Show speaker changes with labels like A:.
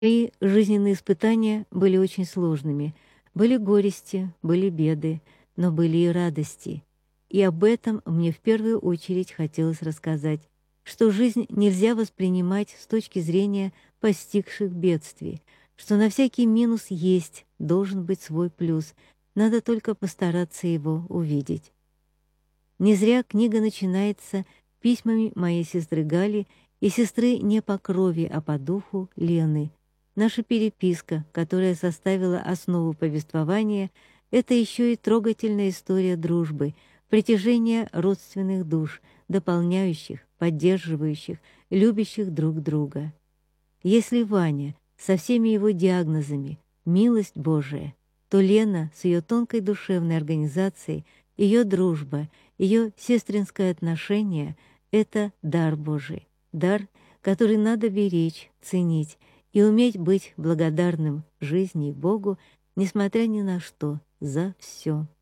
A: И жизненные испытания были очень сложными. Были горести, были беды, но были и радости. И об этом мне в первую очередь хотелось рассказать, что жизнь нельзя воспринимать с точки зрения постигших бедствий, что на всякий минус есть, должен быть свой плюс, надо только постараться его увидеть. Не зря книга начинается письмами моей сестры Гали и сестры не по крови, а по духу Лены. Наша переписка, которая составила основу повествования, это еще и трогательная история дружбы, притяжения родственных душ, дополняющих, поддерживающих, любящих друг друга. Если Ваня со всеми его диагнозами «милость Божия», то Лена с ее тонкой душевной организацией, ее дружба, ее сестринское отношение — это дар Божий, дар, который надо беречь, ценить и уметь быть благодарным жизни и Богу, несмотря ни на что, за все.